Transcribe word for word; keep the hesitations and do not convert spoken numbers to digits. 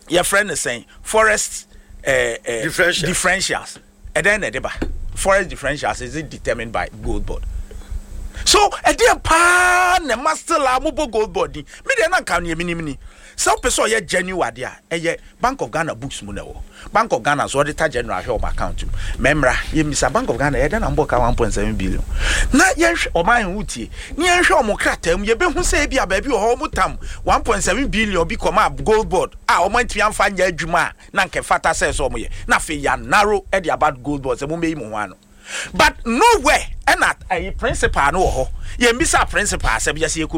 your friend is saying forest uh, uh, differentials. differentials. And then the forest differentials is it determined by gold board. So a dear pan the master la mobile gold body. Me de na kan ye mini mini. Some person ye genuine dia. Eh Bank of Ghana books mu na wo. Bank of Ghana's auditor general help account. Memra ye Mister Bank of Ghana ye den amboka one point seven billion. Na ye o man wutie. Ni ye hwe o mo kratam ye be hu say bia ba bi o mo tam one point seven billion bi come up gold board. Ah o man tian fa nya adwuma na nke fata say so mo ye. Na fe ya narrow e dia about gold board se mo be mo wan. But nowhere and at a principal no ho. Ye mbisa principal se bia se